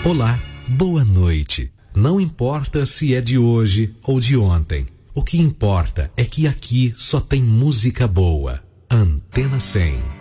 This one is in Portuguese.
Olá, boa noite. Não importa se é de hoje ou de ontem. O que importa é que aqui só tem música boa. Antena 100.